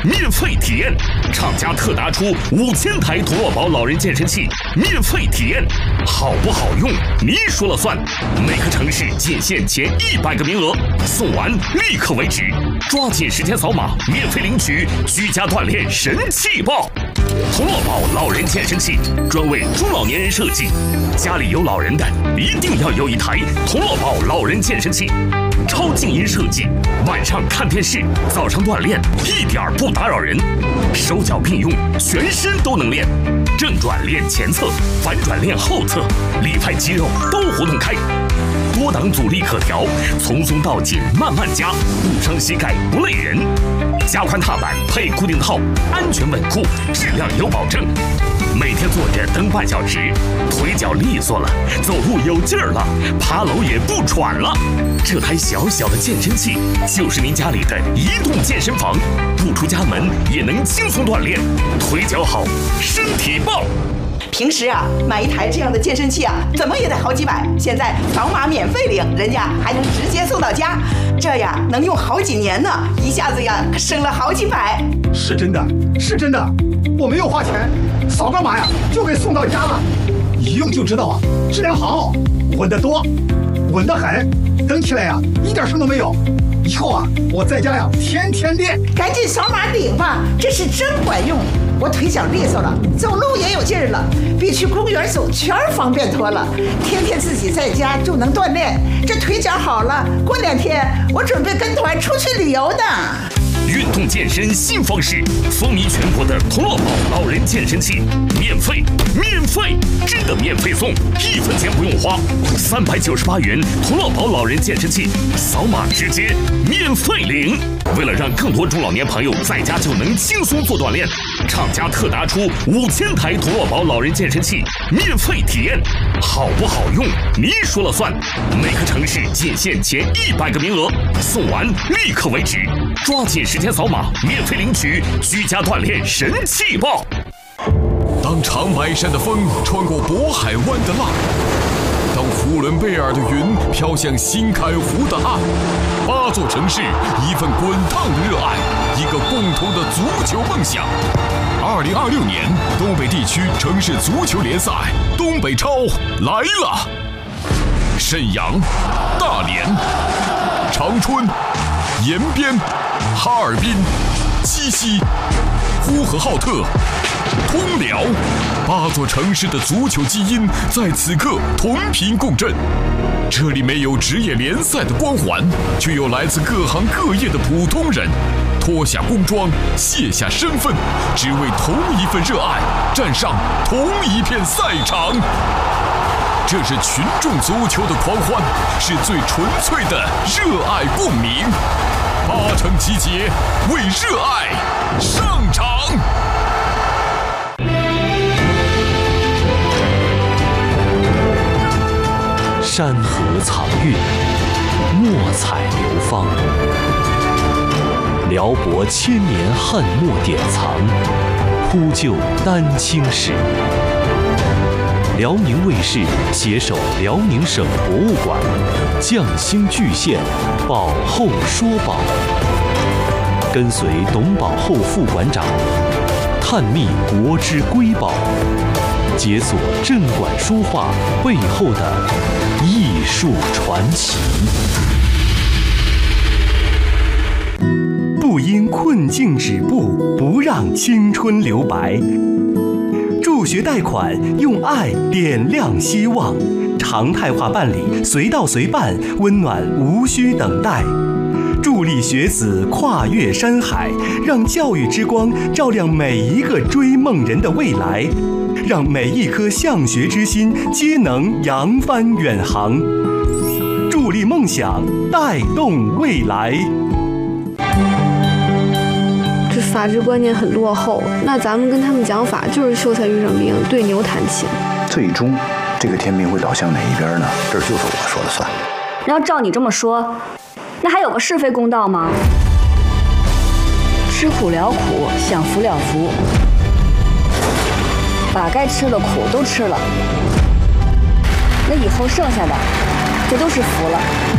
免费体验。厂家特拿出5000台童乐宝老人健身器免费体验，好不好用你说了算。每个城市仅限前100个名额，送完立刻为止，抓紧时间扫码免费领取居家锻炼神器包。童乐宝老人健身器专为中老年人设计，家里有老人的一定要有一台童乐宝老人健身器。超静音设计，晚上看电视，早上锻炼一点不打扰人，手脚并用，全身都能练。正转练前侧，反转练后侧，里外肌肉都活动开。多档阻力可调，从松到紧慢慢加，不伤膝盖不累人。加宽踏板配固定套，安全稳固，质量有保证。每天坐着蹬半小时，腿脚利索了，走路有劲儿了，爬楼也不喘了。这台小小的健身器就是您家里的移动健身房，不出家门也能轻松锻炼，腿脚好，身体棒。 平时啊，买一台这样的健身器啊，怎么也得好几百。现在扫码免费领，人家还能直接送到家，这呀能用好几年呢，一下子呀省了好几百。 是真的，是真的，我没有花钱，扫个码呀就给送到家了，一用就知道啊，质量好，稳得多，稳得很，蹬起来呀一点声都没有。以后啊，我在家呀天天练。 赶紧扫码领吧，这是真管用。我腿脚利索了，走路也有劲儿了，比去公园走圈方便多了。天天自己在家就能锻炼，这腿脚好了，过2天我准备跟团出去旅游呢。 运动健身新方式，风靡全国的童乐宝老人健身器，免费，免费，真的免费送，1分钱不用花，398元童乐宝老人健身器，扫码直接免费领。为了让更多中老年朋友在家就能轻松做锻炼，厂家特拿出5000台童乐宝老人健身器免费体验，好不好用你说了算。每个城市仅限前100个名额，送完立刻为止，抓紧时间扫码免费领取居家锻炼神器包。 当长白山的风穿过渤海湾的浪，当呼伦贝尔的云飘向新开湖的岸，8座城市，一份滚烫的热爱，一个共同的足球梦想。2026年东北地区城市足球联赛东北超来了！沈阳、大连、长春、延边、哈尔滨、鸡西、呼和浩特、通辽，8座城市的足球基因在此刻同频共振。这里没有职业联赛的光环，却有来自各行各业的普通人，脱下工装，卸下身份，只为同一份热爱，站上同一片赛场。这是群众足球的狂欢，是最纯粹的热爱共鸣。8城集结，为热爱上场。 山河藏韵，墨彩流芳，辽博千年汉墨典藏，铺就丹青史。辽宁卫视携手辽宁省博物馆，匠心巨献，保后说宝，跟随董保后副馆长探秘国之瑰宝，解锁镇馆书画背后的艺术传奇。 不因困境止步，不让青春留白。助学贷款，用爱点亮希望，常态化办理，随到随办，温暖无需等待。助力学子跨越山海，让教育之光照亮每一个追梦人的未来，让每一颗向学之心皆能扬帆远航。助力梦想，带动未来。 这法治观念很落后，那咱们跟他们讲法就是秀才遇上兵，对牛弹琴。 最终，这个天命会倒向哪一边呢？这就是我说了算。 然后照你这么说，那还有个是非公道吗？吃苦了苦，享福了福，把该吃的苦都吃了，那以后剩下的就都是福了。